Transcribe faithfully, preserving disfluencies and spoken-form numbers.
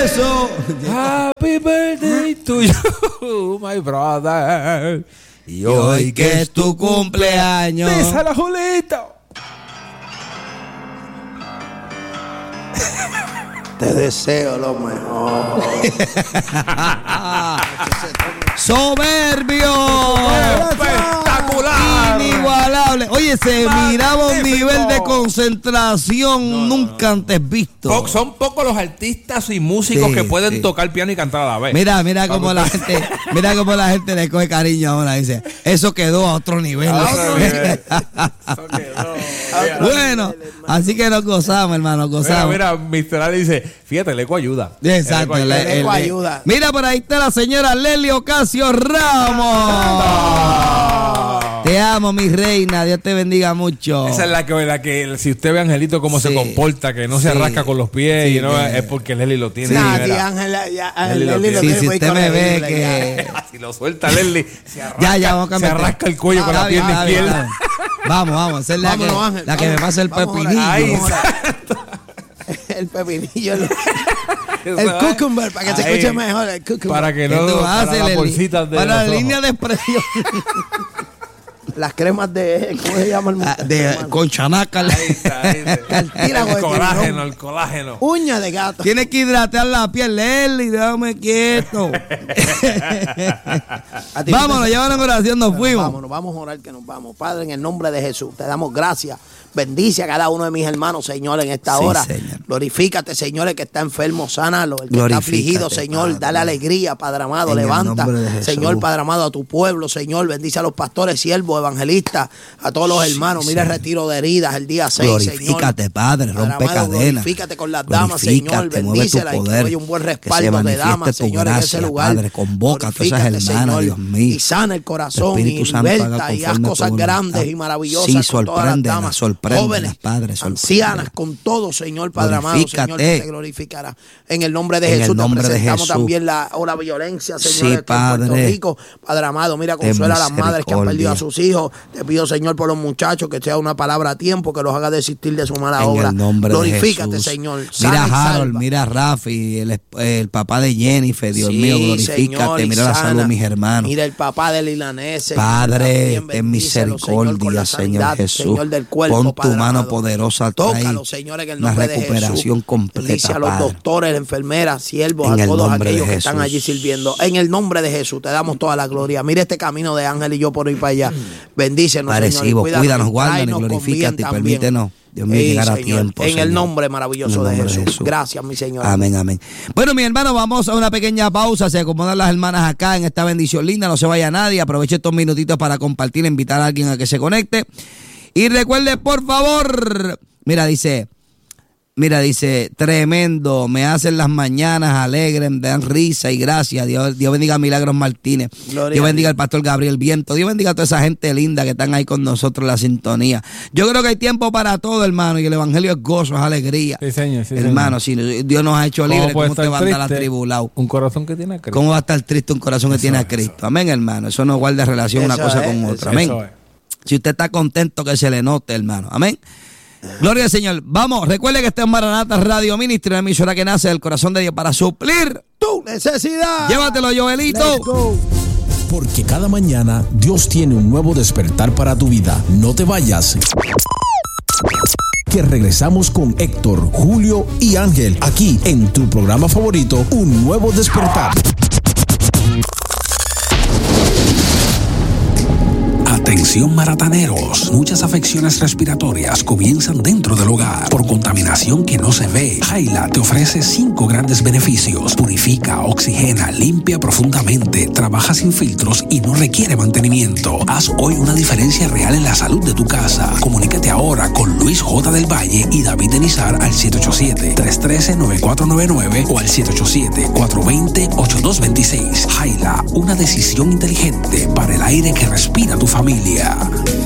eso. Happy birthday to you, my brother. Y hoy que es tu cumpleaños. ¡Bésala, Julito! Te deseo lo mejor. ¡Soberbio! ¡Espectacular! Inigualable. Oye, se Magnífico. miraba un nivel de concentración no, no, nunca no. antes visto. Po- son pocos los artistas y músicos sí, que pueden sí. tocar piano y cantar a la vez. Mira, mira cómo la gente, mira cómo la gente le coge cariño ahora. Dice, eso quedó a otro nivel. A otro nivel. Eso quedó. Bueno, así que nos gozamos, hermano, nos gozamos. Mira, mira, mister Ali dice, fíjate, el eco ayuda. Exacto, el eco ayuda. el, el, el, ayuda. Mira, por ahí está la señora Lely Ocasio Ramos. No. Te amo, mi reina, Dios te bendiga mucho. Esa es la que, la que si usted ve a Angelito cómo Sí. se comporta, que no se Sí. rasca con los pies, Sí, y no que- es porque Lely lo tiene. Sí. Nah, Mira. sí, Ángela, ya, Lely lo Lely lo tiene. Sí, tiene si muy usted me ve corregible, que... Si lo suelta Lely, se arrasca, Ya, ya, vamos a se cambiar. arrasca el cuello Ah, con la está bien, pierna está bien, izquierda. está bien. Vamos, vamos, a hacer la Vámonos, que, Ángel, la que me vamos, pasa el vamos a orar. pepinillo. Ay, Vamos a el pepinillo. El, el Eso es. cucumber, para que se Ahí. escuche mejor. El cucumber. Para que ¿Qué no, tú para haces, las Lely? bolsitas de Para los la ojos. línea de expresión. Las cremas de... ¿Cómo se llama el Ah, muchacho, de hermano? Conchanaca. Ahí está, ahí está. El tira, El güey, colágeno, tiburón. el colágeno. Uña de gato. Tienes que hidratar la piel, Lely, déjame quieto. A ti Vámonos, te- llévanos en oración, nos Pero fuimos. Vámonos, vamos a orar que nos vamos. Padre, en el nombre de Jesús, te damos gracias. Bendice a cada uno de mis hermanos, Señor, en esta Sí, hora. Señor. Glorifícate, Señor, el que está enfermo, sánalo. El que está Glorifícate, afligido, Señor, Padre. dale alegría, Padre amado. En el Levanta, nombre de Jesús. Señor, Padre amado, a tu pueblo, Señor. Bendice a los pastores, siervos, evangelistas, a todos los Sí, hermanos. Mira el Señor. retiro de heridas el día seis, Glorifícate, Señor. Padre, rompe amado, cadenas. Glorifícate con las damas, Glorifícate, Señor. mueve tu Bendícelas y que poder, haya un buen que se respaldo de manifieste damas, tu Señor, en ese gracia, lugar. Padre. Convoca a todas esas Glorifícate, hermanas, Señor, Dios mío. y sana el corazón Tu Espíritu y Santo haga liberta y haz conforme a tu cosas voluntad. grandes y maravillosas Sí, con todas las sorpréndelas, damas, sorpréndelas, jóvenes, Padre, sorpréndelas. ancianas, con todo, Señor, Padre amado, Señor, Glorifícate. que te glorificará. En el nombre de En el Jesús nombre te de presentamos Jesús. también la, o la violencia, Señor, Sí, aquí en Puerto Padre. Rico. Padre amado, mira, Ten consuela a las madres que han perdido misericordia. a sus hijos. Te pido, Señor, por los muchachos, que sea una palabra a tiempo, que los haga desistir de su mala En obra. el nombre de Glorifícate, Jesús. Señor. Mira Sana y a Harold, salva. mira a Rafi, el, el papá de Jennifer, Dios Sí, mío, glorifícate. Señor, y Mira la sana. salud de mis hermanos. Mira el papá del Ilanés, Señor, Padre, también ten bendícelo, Señor, con misericordia, la Señor sanidad, Jesús. Señor del cuerpo, Pon tu Padre mano amado. poderosa, trae Tócalo, Señor, en el una nombre de Jesús. recuperación completa, Bendice a los Padre. doctores, enfermeras, siervos, En a el todos nombre de aquellos que están Jesús. allí sirviendo. En el nombre de Jesús te damos toda la gloria. Mira este camino de Ángel y yo por ir para allá. Bendícenos, Padre, Señor. Sigo, Cuídanos, cuídanos, y guárdanos, tráenos con bien glorifícate y también. permítenos, Dios mío, Sí, llegar a Señor. tiempo, En el Señor. nombre maravilloso En el de nombre de Jesús. Jesús. Gracias, mi Señor. Amén, amén. Bueno, mi hermano, vamos a una pequeña pausa. Se acomodan las hermanas acá en esta bendición linda. No se vaya nadie. Aproveche estos minutitos para compartir, invitar a alguien a que se conecte. Y recuerde, por favor, mira, dice... Mira, dice, tremendo, me hacen las mañanas alegres, me dan risa y gracias. Dios, Dios bendiga a Milagros Martínez. Gloria Dios a bendiga Dios. al pastor Gabriel Viento. Dios bendiga a toda esa gente linda que están ahí con nosotros en la sintonía. Yo creo que hay tiempo para todo, hermano, y el evangelio es gozo, es alegría. Sí, señor, sí, hermano, si Dios nos ha hecho libres, puede ¿cómo te estar va a andar triste atribulado? un corazón que tiene a Cristo? ¿Cómo va a estar triste un corazón que Eso tiene a es, Cristo? eso. Amén, hermano. Eso no guarda relación una Eso cosa es, con eso otra. es. Amén. Eso es. Si usted está contento, que se le note, hermano. Amén. Gloria al Señor. Vamos, recuerde que está en Maranata Radio Ministry, una emisora que nace del corazón de Dios para suplir Tu necesidad. Llévatelo, Joelito. Let's go. Porque cada mañana Dios tiene un nuevo despertar para tu vida. No te vayas. Que regresamos con Héctor, Julio y Ángel aquí en tu programa favorito, Un Nuevo Despertar. Atención marataneros, muchas afecciones respiratorias comienzan dentro del hogar por contaminación que no se ve. Jaila te ofrece cinco grandes beneficios: purifica, oxigena, limpia profundamente, trabaja sin filtros y no requiere mantenimiento. Haz hoy una diferencia real en la salud de tu casa. Comunícate ahora con Luis J. del Valle y David Denizar al siete ocho siete, tres uno tres, nueve cuatro nueve nueve o al siete ocho siete, cuatro dos cero, ocho dos dos seis. Jaila, una decisión inteligente para el aire que respira tu familia.